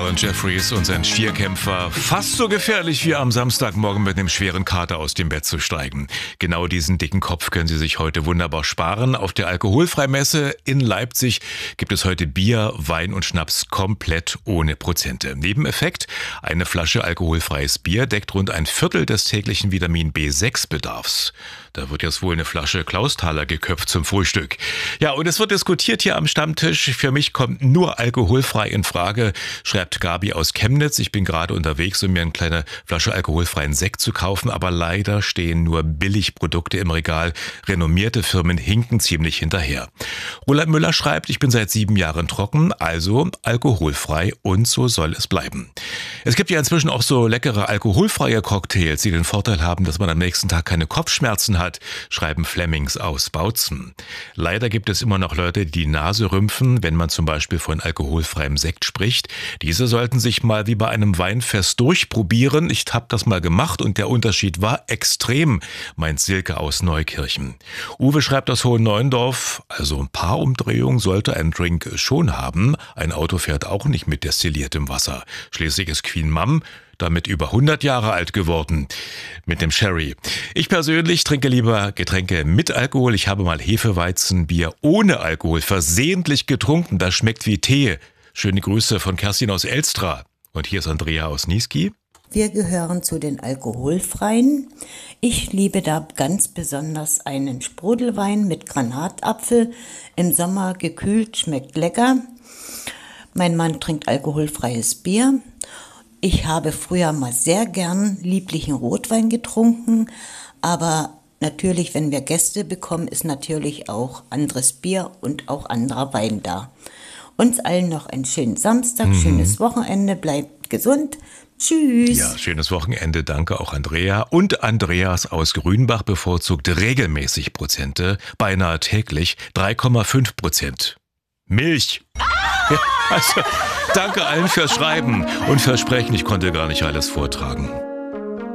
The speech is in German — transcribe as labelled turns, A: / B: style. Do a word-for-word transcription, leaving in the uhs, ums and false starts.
A: Alan Jeffries und sein Vierkämpfer, fast so gefährlich wie am Samstagmorgen mit einem schweren Kater aus dem Bett zu steigen. Genau diesen dicken Kopf können Sie sich heute wunderbar sparen. Auf der Alkoholfreimesse in Leipzig gibt es heute Bier, Wein und Schnaps komplett ohne Prozente. Nebeneffekt: eine Flasche alkoholfreies Bier deckt rund ein Viertel des täglichen Vitamin B sechs Bedarfs. Da wird jetzt wohl eine Flasche Klausthaler geköpft zum Frühstück. Ja, und es wird diskutiert hier am Stammtisch. Für mich kommt nur alkoholfrei in Frage, schreibt Gabi aus Chemnitz. Ich bin gerade unterwegs, um mir eine kleine Flasche alkoholfreien Sekt zu kaufen, aber leider stehen nur Billigprodukte im Regal. Renommierte Firmen hinken ziemlich hinterher. Roland Müller schreibt, ich bin seit sieben Jahren trocken, also alkoholfrei, und so soll es bleiben. Es gibt ja inzwischen auch so leckere alkoholfreie Cocktails, die den Vorteil haben, dass man am nächsten Tag keine Kopfschmerzen hat, schreiben Flemings aus Bautzen. Leider gibt es immer noch Leute, die die Nase rümpfen, wenn man zum Beispiel von alkoholfreiem Sekt spricht. Diese sollten sich mal wie bei einem Weinfest durchprobieren. Ich habe das mal gemacht und der Unterschied war extrem, meint Silke aus Neukirchen. Uwe schreibt aus Hohenneuendorf, also ein paar Umdrehungen sollte ein Drink schon haben. Ein Auto fährt auch nicht mit destilliertem Wasser. Schließlich ist Queen Mum damit über hundert Jahre alt geworden mit dem Sherry. Ich persönlich trinke lieber Getränke mit Alkohol. Ich habe mal Hefeweizenbier ohne Alkohol versehentlich getrunken. Das schmeckt wie Tee. Schöne Grüße von Kerstin aus Elstra. Und hier ist Andrea aus Niesky.
B: Wir gehören zu den Alkoholfreien. Ich liebe da ganz besonders einen Sprudelwein mit Granatapfel. Im Sommer gekühlt, schmeckt lecker. Mein Mann trinkt alkoholfreies Bier. Ich habe früher mal sehr gern lieblichen Rotwein getrunken, aber natürlich, wenn wir Gäste bekommen, ist natürlich auch anderes Bier und auch anderer Wein da. Uns allen noch einen schönen Samstag, mhm. schönes Wochenende, bleibt gesund. Tschüss.
A: Ja, schönes Wochenende, danke auch Andrea. Und Andreas aus Grünbach bevorzugt regelmäßig Prozente, beinahe täglich drei Komma fünf Prozent. Milch. Ja, also, danke allen fürs Schreiben und Versprechen, ich konnte gar nicht alles vortragen.